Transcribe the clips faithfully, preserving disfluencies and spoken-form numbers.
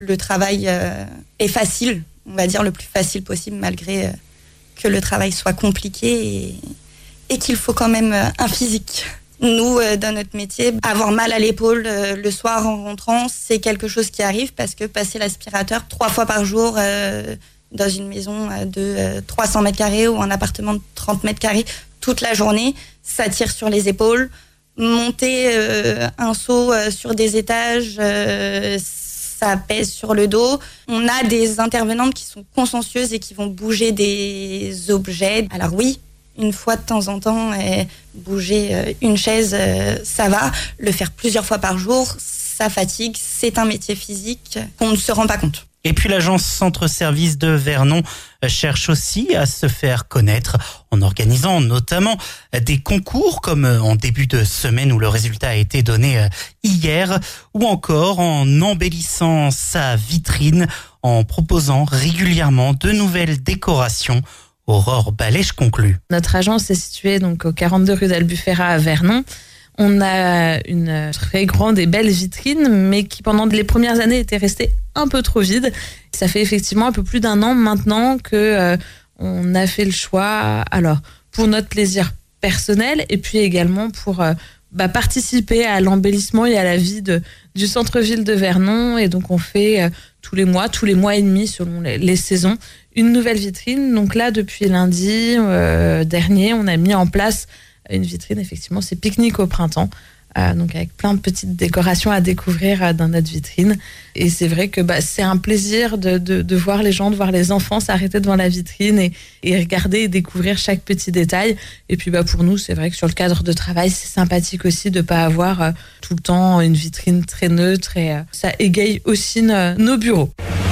Le travail euh, est facile, on va dire le plus facile possible, malgré euh, que le travail soit compliqué et, et qu'il faut quand même euh, un physique. Nous, euh, dans notre métier, avoir mal à l'épaule euh, le soir en rentrant, c'est quelque chose qui arrive parce que passer l'aspirateur trois fois par jour euh, dans une maison de euh, trois cents mètres carrés ou un appartement de trente mètres carrés toute la journée, ça tire sur les épaules. Monter euh, un seau euh, sur des étages, euh, ça pèse sur le dos. On a des intervenantes qui sont consciencieuses et qui vont bouger des objets. Alors oui, une fois de temps en temps, euh, bouger euh, une chaise, euh, ça va. Le faire plusieurs fois par jour, ça fatigue. C'est un métier physique qu'on ne se rend pas compte. Et puis l'agence Centre-Service de Vernon cherche aussi à se faire connaître en organisant notamment des concours comme en début de semaine où le résultat a été donné hier, ou encore en embellissant sa vitrine en proposant régulièrement de nouvelles décorations. Aurore Balèche conclut. Notre agence est située donc au quarante-deux rue d'Albufera à Vernon. On a une très grande et belle vitrine, mais qui pendant les premières années était restée un peu trop vide. Ça fait effectivement un peu plus d'un an maintenant que euh, on a fait le choix, alors pour notre plaisir personnel et puis également pour euh, bah, participer à l'embellissement et à la vie de, du centre-ville de Vernon. Et donc on fait euh, tous les mois, tous les mois et demi selon les, les saisons, une nouvelle vitrine. Donc là, depuis lundi euh, dernier, on a mis en place une vitrine, effectivement, c'est pique-nique au printemps, euh, donc avec plein de petites décorations à découvrir euh, dans notre vitrine. Et c'est vrai que bah, c'est un plaisir de, de, de voir les gens, de voir les enfants s'arrêter devant la vitrine et, et regarder et découvrir chaque petit détail. Et puis bah, pour nous, c'est vrai que sur le cadre de travail, c'est sympathique aussi de ne pas avoir euh, tout le temps une vitrine très neutre et euh, ça égaye aussi no, nos bureaux.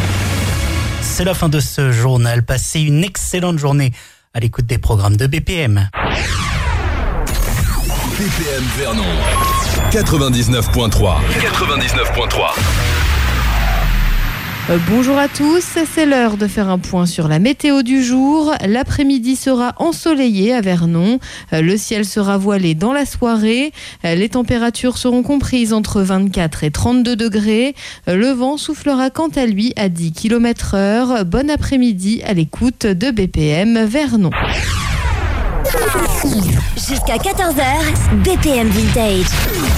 C'est la fin de ce journal. Passez une excellente journée à l'écoute des programmes de B P M. B P M Vernon quatre-vingt-dix-neuf point trois. quatre-vingt-dix-neuf point trois. Euh, bonjour à tous, c'est l'heure de faire un point sur la météo du jour. L'après-midi sera ensoleillé à Vernon. Euh, le ciel sera voilé dans la soirée. Euh, les températures seront comprises entre vingt-quatre et trente-deux degrés. Euh, le vent soufflera quant à lui à dix kilomètres heure. Bon après-midi à l'écoute de B P M Vernon. Jusqu'à quatorze heures, B P M Vintage.